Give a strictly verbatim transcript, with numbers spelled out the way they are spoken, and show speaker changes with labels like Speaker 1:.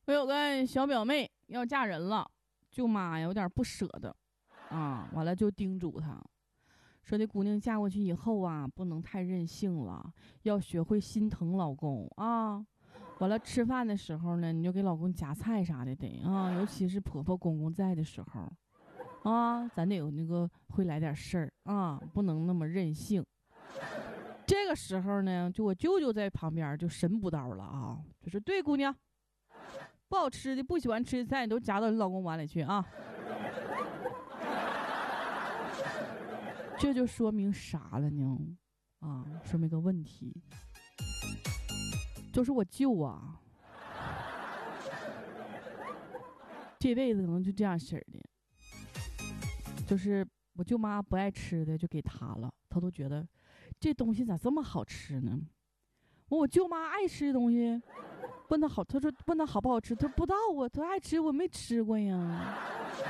Speaker 1: 我有个小表妹要嫁人了，舅妈有点不舍得啊，完了就叮嘱她说：“这姑娘嫁过去以后啊，不能太任性了，要学会心疼老公啊。完了吃饭的时候呢，你就给老公夹菜啥的得啊，尤其是婆婆公公在的时候啊，咱得有那个会来点事儿啊，不能那么任性。”这个时候呢，就我舅舅在旁边就神补刀了啊，就说：“对，姑娘，不好吃的、不喜欢吃的菜，你都夹到你老公碗里去啊。”这就说明啥了呢？啊，说明个问题，就是我舅啊，这辈子可能就这样式儿的，就是我舅妈不爱吃的就给他了，他都觉得这东西咋这么好吃呢？我我舅妈爱吃的东西，问他好，他说问他好不好吃，他不知道啊，他爱吃我没吃过呀。